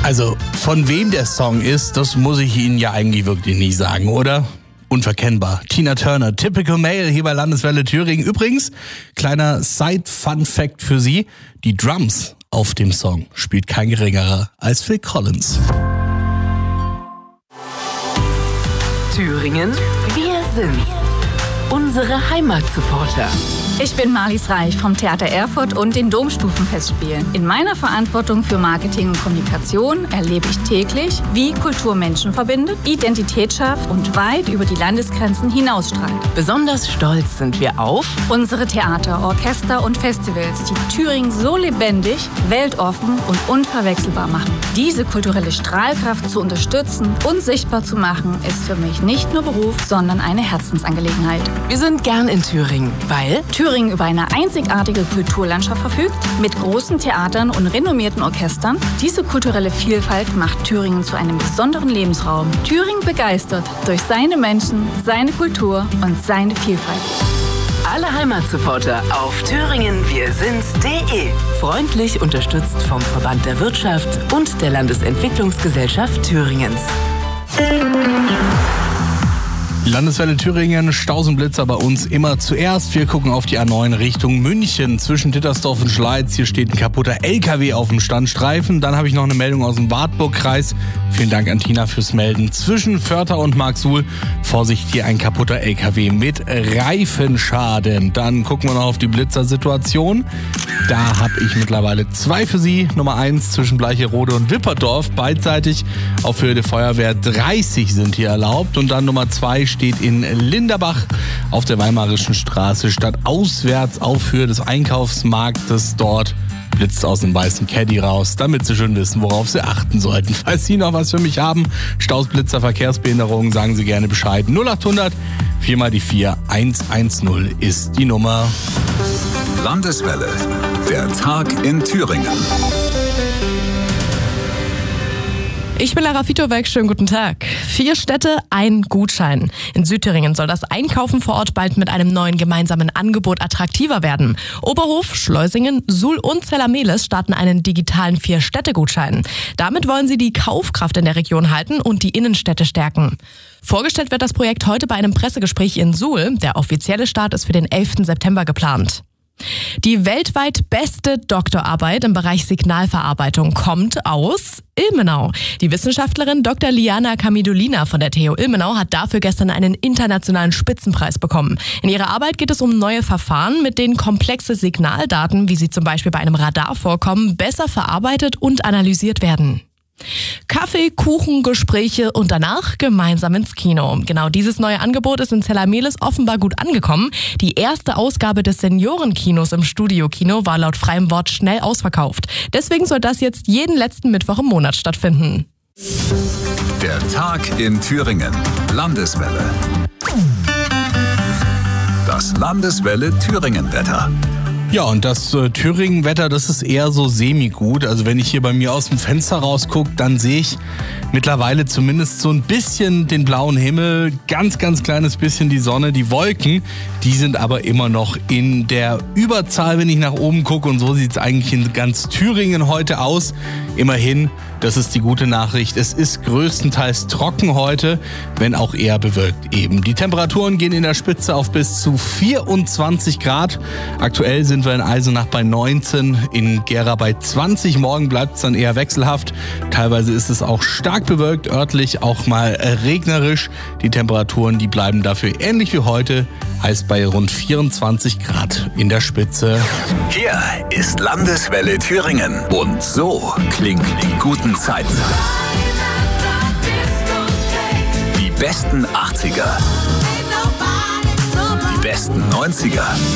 Also, von wem der Song ist, das muss ich Ihnen ja eigentlich wirklich nicht sagen, oder? Unverkennbar. Tina Turner, Typical Male hier bei Landeswelle Thüringen. Übrigens, kleiner Side-Fun-Fact für Sie. Die Drums auf dem Song spielt kein geringerer als Phil Collins. Thüringen, wir sind's. Unsere Heimatsupporter. Ich bin Marlies Reich vom Theater Erfurt und den Domstufenfestspielen. In meiner Verantwortung für Marketing und Kommunikation erlebe ich täglich, wie Kultur Menschen verbindet, Identität schafft und weit über die Landesgrenzen hinausstrahlt. Besonders stolz sind wir auf Unsere Theater, Orchester und Festivals, die Thüringen so lebendig, weltoffen und unverwechselbar machen. Diese kulturelle Strahlkraft zu unterstützen und sichtbar zu machen, ist für mich nicht nur Beruf, sondern eine Herzensangelegenheit. Wir sind gern in Thüringen, weil Thüringen über eine einzigartige Kulturlandschaft verfügt, mit großen Theatern und renommierten Orchestern. Diese kulturelle Vielfalt macht Thüringen zu einem besonderen Lebensraum. Thüringen begeistert durch seine Menschen, seine Kultur und seine Vielfalt. alle Heimatsupporter auf thüringenwirsind's.de. Freundlich unterstützt vom Verband der Wirtschaft und der Landesentwicklungsgesellschaft Thüringens. Landeswelle Thüringen, Stausenblitzer bei uns immer zuerst. Wir gucken auf die A9 Richtung München zwischen Dittersdorf und Schleiz. Hier steht ein kaputter LKW auf dem Standstreifen. Dann habe ich noch eine Meldung aus dem Wartburgkreis. Vielen Dank an Tina fürs Melden. Zwischen Vörter und Marksuhl, Vorsicht, hier ein kaputter LKW mit Reifenschaden. Dann gucken wir noch auf die Blitzersituation. Da habe ich mittlerweile 2 für Sie. Nummer 1 zwischen Bleicherode und Wipperdorf. Beidseitig auf Höhe der Feuerwehr 30 sind hier erlaubt. Und dann Nummer 2 steht in Linderbach auf der Weimarischen Straße stadtauswärts auf Höhe des Einkaufsmarktes. Dort blitzt aus dem weißen Caddy raus, damit Sie schon wissen, worauf Sie achten sollten. Falls Sie noch was für mich haben, Stausblitzer, Verkehrsbehinderungen, sagen Sie gerne Bescheid. 0800 4 mal die 4 110 ist die Nummer. Landeswelle, der Tag in Thüringen. Ich bin Lara Fitowek, schönen guten Tag. 4 Städte, ein Gutschein. In Südthüringen soll das Einkaufen vor Ort bald mit einem neuen gemeinsamen Angebot attraktiver werden. Oberhof, Schleusingen, Suhl und Zella-Mehlis starten einen digitalen 4-Städte-Gutschein. Damit wollen sie die Kaufkraft in der Region halten und die Innenstädte stärken. Vorgestellt wird das Projekt heute bei einem Pressegespräch in Suhl. Der offizielle Start ist für den 11. September geplant. Die weltweit beste Doktorarbeit im Bereich Signalverarbeitung kommt aus Ilmenau. Die Wissenschaftlerin Dr. Liana Camidolina von der TU Ilmenau hat dafür gestern einen internationalen Spitzenpreis bekommen. In ihrer Arbeit geht es um neue Verfahren, mit denen komplexe Signaldaten, wie sie zum Beispiel bei einem Radar vorkommen, besser verarbeitet und analysiert werden. Kaffee, Kuchen, Gespräche und danach gemeinsam ins Kino. Genau dieses neue Angebot ist in Zella-Mehlis offenbar gut angekommen. Die erste Ausgabe des Seniorenkinos im Studiokino war laut freiem Wort schnell ausverkauft. Deswegen soll das jetzt jeden letzten Mittwoch im Monat stattfinden. Der Tag in Thüringen. Landeswelle. Das Landeswelle Thüringen-Wetter. Ja, und das Thüringen-Wetter, das ist eher so semi-gut. Also wenn ich hier bei mir aus dem Fenster rausgucke, dann sehe ich mittlerweile zumindest so ein bisschen den blauen Himmel, ganz kleines bisschen die Sonne, die Wolken, die sind aber immer noch in der Überzahl, wenn ich nach oben gucke. Und so sieht es eigentlich in ganz Thüringen heute aus. Immerhin, das ist die gute Nachricht, es ist größtenteils trocken heute, wenn auch eher bewölkt eben. Die Temperaturen gehen in der Spitze auf bis zu 24 Grad. Aktuell sind wir in Eisenach bei 19, in Gera bei 20. Morgen bleibt es dann eher wechselhaft. Teilweise ist es auch stark bewölkt, örtlich auch mal regnerisch. Die Temperaturen, die bleiben dafür ähnlich wie heute, heißt bei rund 24 Grad in der Spitze. Hier ist Landeswelle Thüringen. Und so klingen die guten Zeiten. Die besten 80er. Die besten 90er.